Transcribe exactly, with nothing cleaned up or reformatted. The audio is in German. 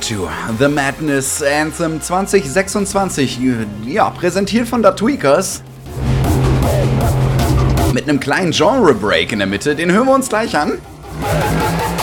to The Madness Anthem zwanzig sechsundzwanzig. Ja, präsentiert von Da Tweakers. Mit einem kleinen Genre-Break in der Mitte, den hören wir uns gleich an.